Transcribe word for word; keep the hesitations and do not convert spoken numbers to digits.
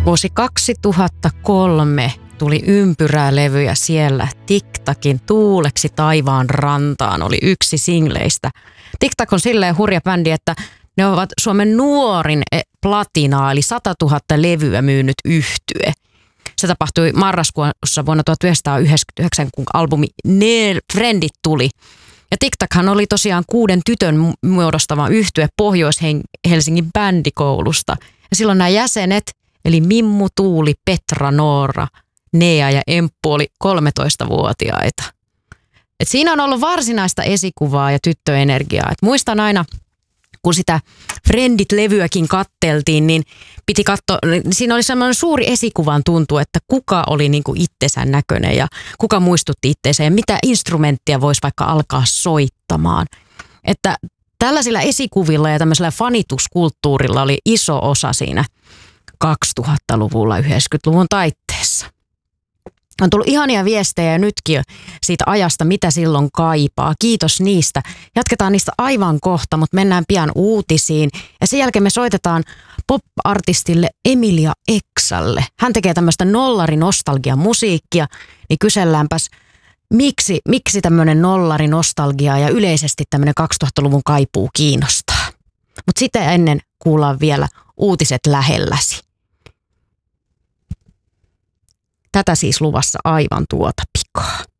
Vuosi kaksituhattakolme tuli ympyrälevyjä siellä. Tic-Tacin Tuuleksi taivaan rantaan oli yksi singleistä. Tic-Tac on silleen hurja bändi, että ne ovat Suomen nuorin platinaa, eli sata tuhatta levyä myynyt yhtye. Se tapahtui marraskuussa vuonna tuhatyhdeksänsataayhdeksänkymmentäyhdeksän, kun albumi Ne Friendit tuli. Ja Tic-Tachan oli tosiaan kuuden tytön muodostama yhtye Pohjois-Helsingin bändikoulusta. Ja silloin nämä jäsenet, eli Mimmu, Tuuli, Petra, Noora, Nea ja Emppu oli kolmetoistavuotiaita. Et siinä on ollut varsinaista esikuvaa ja tyttöenergiaa. Et muistan aina, kun sitä Friendit-levyäkin katteltiin, niin piti katsoa, siinä oli sellainen suuri esikuvan tuntu, että kuka oli niinku itsensä näköinen ja kuka muistutti itseensä ja mitä instrumenttia voisi vaikka alkaa soittamaan. Että tällaisilla esikuvilla ja tämmöisellä fanituskulttuurilla oli iso osa siinä kaksituhattaluvulla, yhdeksänkymmentäluvun taitteessa. On tullut ihania viestejä nytkin siitä ajasta, mitä silloin kaipaa. Kiitos niistä. Jatketaan niistä aivan kohta, mutta mennään pian uutisiin. Ja sen jälkeen me soitetaan pop-artistille Emilia Exalle. Hän tekee tämmöistä nollarinostalgia-musiikkia, niin kyselläänpäs, miksi, miksi tämmöinen nollarinostalgia ja yleisesti tämmöinen kaksituhattaluvun kaipuu kiinnostaa. Mutta sitä ennen kuullaan vielä uutiset lähelläsi. Tätä siis luvassa aivan tuota pikaa.